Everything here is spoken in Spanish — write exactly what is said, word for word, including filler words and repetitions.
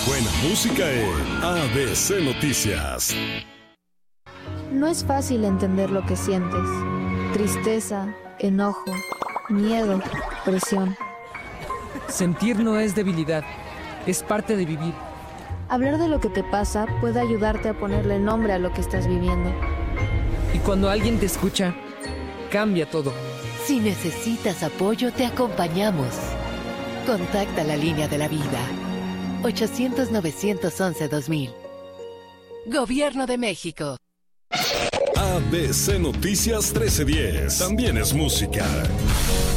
Buena música en A B C Noticias. No es fácil entender lo que sientes. Tristeza, enojo, miedo, presión. Sentir no es debilidad, es parte de vivir. Hablar de lo que te pasa puede ayudarte a ponerle nombre a lo que estás viviendo. Y cuando alguien te escucha, cambia todo. Si necesitas apoyo, te acompañamos. Contacta la línea de la vida. ochocientos, novecientos once, dos mil. Gobierno de México. A B C Noticias trece diez. También es música.